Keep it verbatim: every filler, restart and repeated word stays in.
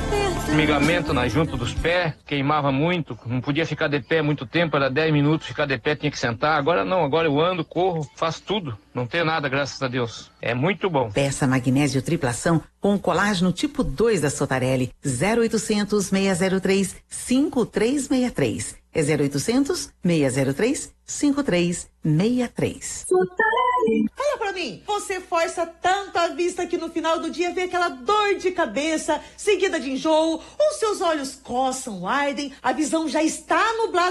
Formigamento na junta dos pés, queimava muito, não podia ficar de pé muito tempo, era dez minutos, ficar de pé tinha que sentar. Agora não, agora eu ando, corro, faço tudo, não tenho nada, graças a Deus. É muito bom. Peça magnésio triplação com colágeno tipo dois da Sotarelli, zero oitocentos, seis zero três, cinco três seis três. É zero oitocentos, seis zero três, cinco três seis três. Fala pra mim, você força tanto a vista que no final do dia vem aquela dor de cabeça, seguida de enjoo, ou seus olhos coçam, ardem, a visão já está nublada